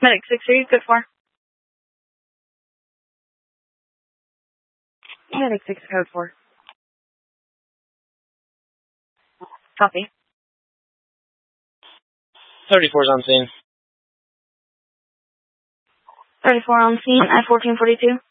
Medic 6-3, good 4. Medic 6, code 4. Copy. 34's on scene. 34 on scene at 1442.